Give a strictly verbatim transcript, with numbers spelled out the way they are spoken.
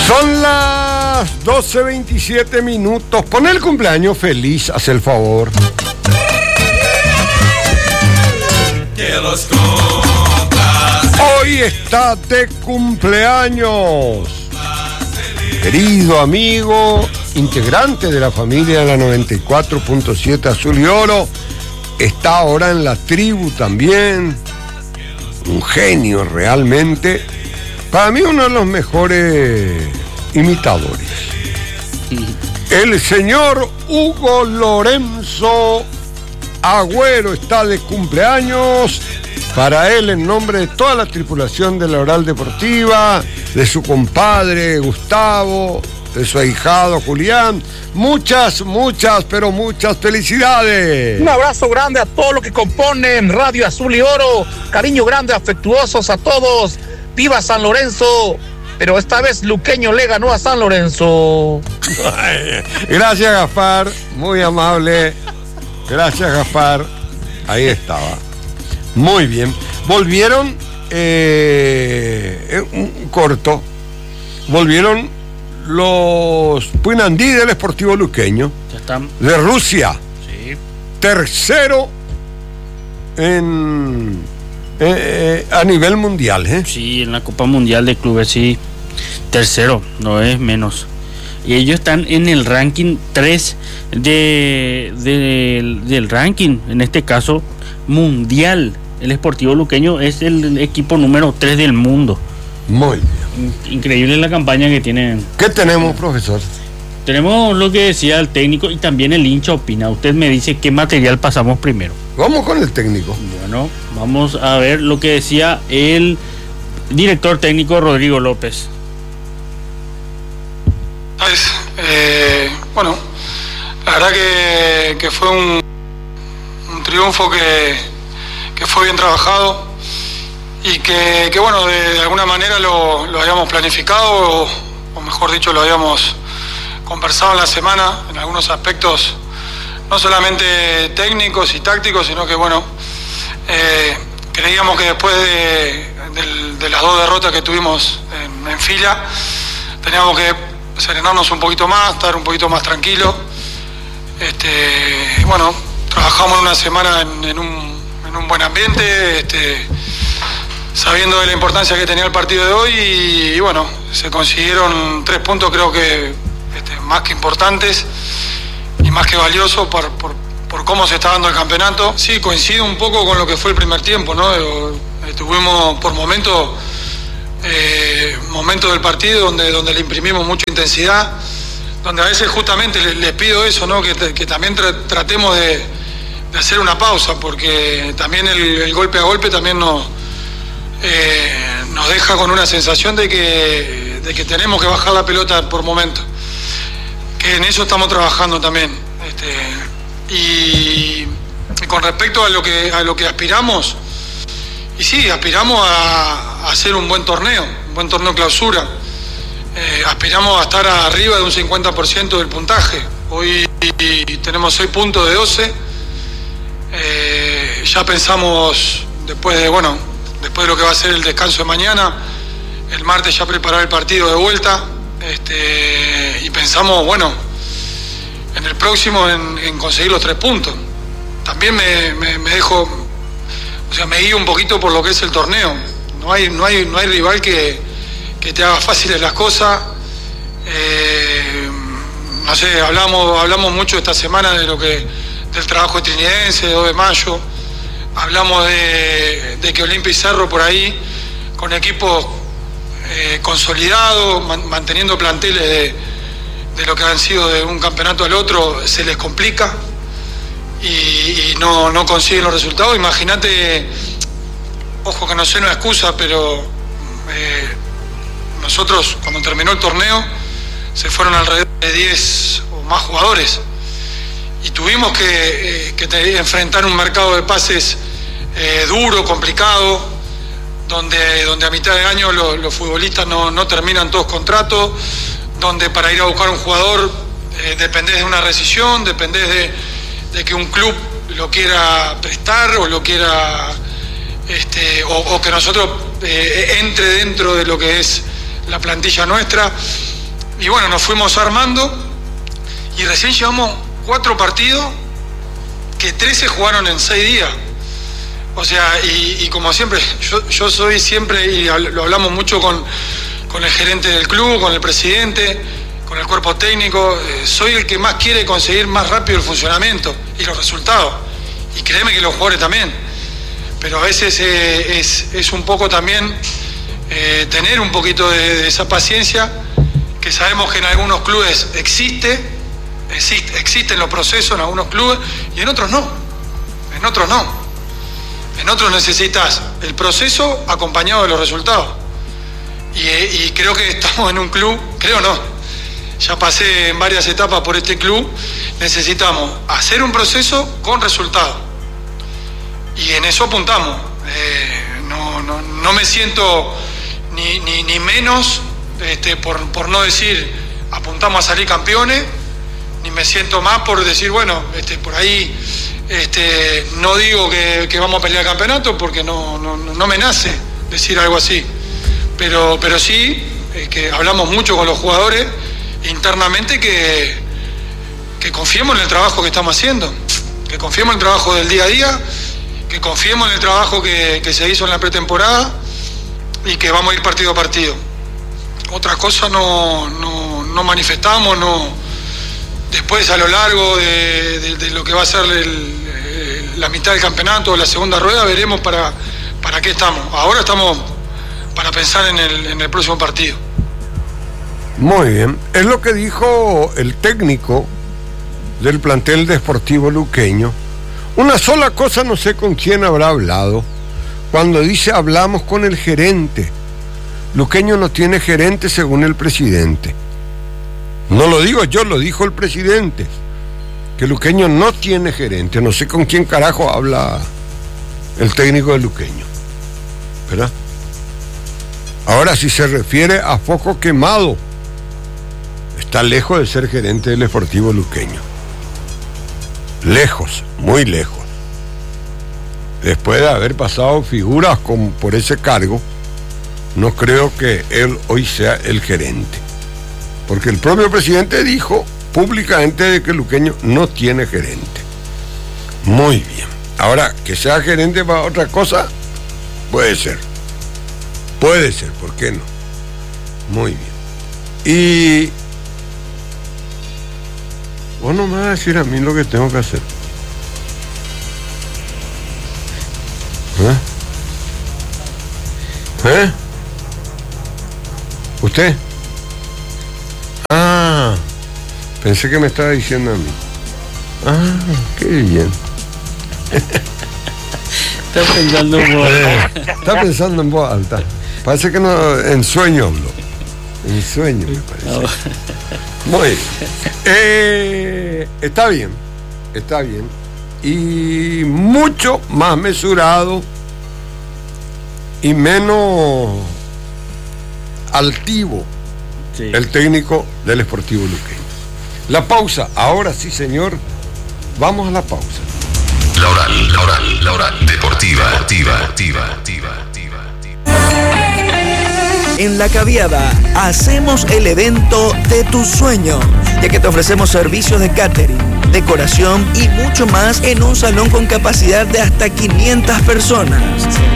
Son las doce veintisiete minutos. Pon el cumpleaños feliz, haz el favor. Que los cumplas. Hoy está de cumpleaños, querido amigo, integrante de la familia de la noventa y cuatro punto siete Azul y Oro. Está ahora en la tribu también. Un genio realmente. Para mí uno de los mejores imitadores. El señor Hugo Lorenzo Agüero está de cumpleaños. Para él, en nombre de toda la tripulación de la Oral Deportiva, de su compadre Gustavo, de su ahijado Julián, muchas, muchas, pero muchas felicidades. Un abrazo grande a todos los que componen Radio Azul y Oro. Cariño grande, afectuosos a todos. ¡Viva San Lorenzo! Pero esta vez Luqueño le ganó a San Lorenzo. Gracias, Gaspar. Muy amable. Gracias, Gaspar. Ahí estaba. Muy bien. Volvieron, eh, un corto, volvieron los Puinandí del Sportivo Luqueño. Ya están. De Rusia. Sí. Tercero en, eh, a nivel mundial, ¿eh? Sí, en la Copa Mundial de Clubes, sí. Tercero, no es menos. Y ellos están en el ranking tres de, de, del ranking, en este caso, mundial. El Sportivo Luqueño es el equipo número tres del mundo. Muy bien. Increíble la campaña que tienen. ¿Qué tenemos, profesor? Tenemos lo que decía el técnico y también el hincha opina. Usted me dice qué material pasamos primero. Vamos con el técnico. Bueno, vamos a ver lo que decía el director técnico Rodrigo López. Pues, eh, bueno, la verdad que, que fue un, un triunfo que, que fue bien trabajado y que, que bueno, de, de alguna manera lo, lo habíamos planificado o, o mejor dicho lo habíamos conversado en la semana en algunos aspectos no solamente técnicos y tácticos, sino que bueno, eh, creíamos que después de, de, de las dos derrotas que tuvimos en, en fila teníamos que serenarnos un poquito más, estar un poquito más tranquilos. Este, bueno, trabajamos una semana en, en, un, en un buen ambiente, este, sabiendo de la importancia que tenía el partido de hoy y, y bueno, se consiguieron tres puntos creo que este, más que importantes y más que valiosos por, por, por cómo se está dando el campeonato. Sí, coincido un poco con lo que fue el primer tiempo, ¿no? Eh, tuvimos por momentos Eh, momentos del partido donde, donde le imprimimos mucha intensidad, donde a veces justamente les, les pido eso, ¿no? que, que también tra, tratemos de, de hacer una pausa, porque también el, el golpe a golpe también nos, eh, nos deja con una sensación de que, de que tenemos que bajar la pelota por momentos, que en eso estamos trabajando también. Este, y, y con respecto a lo que, a lo que aspiramos, y sí, aspiramos a, a hacer un buen torneo, un buen torneo clausura. Eh, aspiramos a estar arriba de un cincuenta por ciento del puntaje. Hoy tenemos seis puntos de doce. Eh, ya pensamos, después de, bueno, después de lo que va a ser el descanso de mañana, el martes ya preparar el partido de vuelta. Este, y pensamos, bueno, en el próximo en, en conseguir los tres puntos. También me, me, me dejo... O sea, me guío un poquito por lo que es el torneo. No hay, no hay, no hay rival que, que te haga fáciles las cosas. Eh, no sé, hablamos, hablamos mucho esta semana de lo que, del trabajo trinidense, de dos de mayo. Hablamos de, de que Olimpia y Cerro por ahí, con equipos eh, consolidados, man, manteniendo planteles de, de lo que han sido de un campeonato al otro, se les complica. Y, y no, no consiguen los resultados. Imagínate, ojo que no sé, no es excusa, pero eh, nosotros cuando terminó el torneo se fueron alrededor de diez o más jugadores y tuvimos que, eh, que te, enfrentar un mercado de pases eh, duro, complicado, donde, donde a mitad de año lo, los futbolistas no, no terminan todos contratos, donde para ir a buscar un jugador eh, dependés de una rescisión, dependés de de que un club lo quiera prestar o lo quiera este, o, o que nosotros eh, entre dentro de lo que es la plantilla nuestra. Y bueno, nos fuimos armando y recién llevamos cuatro partidos que trece jugaron en seis días. O sea, y, y como siempre, yo, yo soy siempre, y lo hablamos mucho con, con el gerente del club, con el presidente, con el cuerpo técnico, eh, soy el que más quiere conseguir más rápido el funcionamiento y los resultados. Y créeme que los jugadores también. Pero a veces eh, es, es un poco también eh, tener un poquito de, de esa paciencia, que sabemos que en algunos clubes existe, existe, existen los procesos en algunos clubes y en otros no, en otros no. En otros necesitas el proceso acompañado de los resultados. Y, y creo que estamos en un club, creo no, ya pasé en varias etapas por este club, necesitamos hacer un proceso con resultados. Y en eso apuntamos. Eh, no, no, no me siento ni, ni, ni menos, este, por, por no decir apuntamos a salir campeones, ni me siento más por decir, bueno, este, por ahí este, no digo que, que vamos a pelear el campeonato porque no, no, no me nace decir algo así. Pero, pero sí, eh, que hablamos mucho con los jugadores internamente que, que confiemos en el trabajo que estamos haciendo, que confiemos en el trabajo del día a día, que confiemos en el trabajo que, que se hizo en la pretemporada y que vamos a ir partido a partido. Otra cosa no, no, no manifestamos, no. Después a lo largo de, de, de lo que va a ser el, el, la mitad del campeonato o la segunda rueda veremos para, para qué estamos. Ahora estamos para pensar en el, en el próximo partido. Muy bien, es lo que dijo el técnico del plantel de Sportivo Luqueño. Una sola cosa, no sé con quién habrá hablado, cuando dice hablamos con el gerente. Luqueño no tiene gerente según el presidente. No lo digo yo, lo dijo el presidente, que Luqueño no tiene gerente. No sé con quién carajo habla el técnico de Luqueño, ¿verdad? Ahora, si se refiere a foco quemado, está lejos de ser gerente del Sportivo Luqueño. Lejos, muy lejos. Después de haber pasado figuras con, por ese cargo, no creo que él hoy sea el gerente. Porque el propio presidente dijo públicamente de que Luqueño no tiene gerente. Muy bien. Ahora, que sea gerente para otra cosa, puede ser. Puede ser, ¿por qué no? Muy bien. Y vos no me vas a decir a mí lo que tengo que hacer. ¿Eh? ¿Eh? ¿Usted? Ah, pensé que me estaba diciendo a mí. Ah, qué bien. Está pensando en voz alta. Está pensando en voz alta. Parece que no, en sueño hablo. En sueño me parece. Muy bien. Eh, está bien, está bien. Y mucho más mesurado y menos altivo, sí, el técnico del Sportivo Luqueño. La pausa, ahora sí, señor. Vamos a la pausa. La oral, la oral, la oral deportiva, deportiva, deportiva, deportiva. En La Caviada hacemos el evento de tus sueños, ya que te ofrecemos servicios de catering, decoración y mucho más en un salón con capacidad de hasta quinientas personas.